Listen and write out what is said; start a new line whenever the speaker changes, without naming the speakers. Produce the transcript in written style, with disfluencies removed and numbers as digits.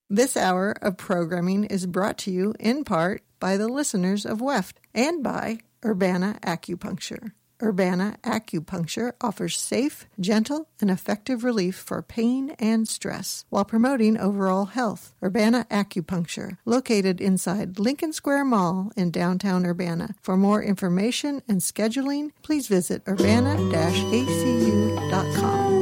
This hour of programming is brought to you in part by the listeners of WEFT and by Urbana Acupuncture. Urbana Acupuncture offers safe, gentle, and effective relief for pain and stress while promoting overall health. Urbana Acupuncture, located inside Lincoln Square Mall in downtown Urbana. For more information and scheduling, please visit urbana-acu.com.